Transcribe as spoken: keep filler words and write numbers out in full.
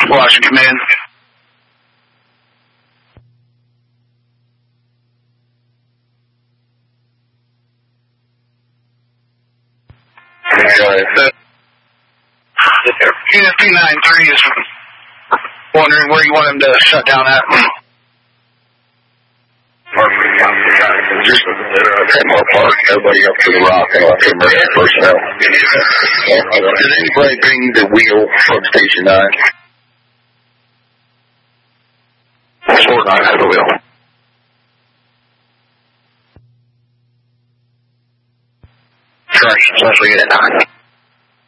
Washington, come in. Unit two nine three is wondering where you want him to shut down at. Just Kenmore Park, nobody up to the rock and left emergency personnel. Did anybody bring the wheel from Station nine? Sport nine has the wheel. Correction, especially at nine.